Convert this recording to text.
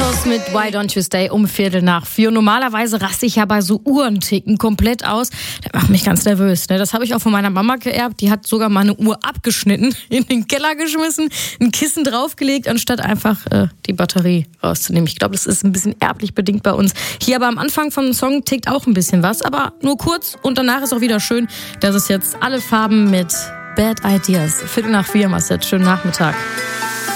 Migos mit Why Don't You Stay um 3:15. Normalerweise raste ich ja bei so Uhrenticken komplett aus. Das macht mich ganz nervös. Ne? Das habe ich auch von meiner Mama geerbt. Die hat sogar mal eine Uhr abgeschnitten, in den Keller geschmissen, ein Kissen draufgelegt, anstatt einfach die Batterie rauszunehmen. Ich glaube, das ist ein bisschen erblich bedingt bei uns. Hier aber am Anfang vom Song tickt auch ein bisschen was, aber nur kurz und danach ist auch wieder schön. Das ist jetzt Alle Farben mit Bad Ideas. 3:45, Marcel. Schönen Nachmittag.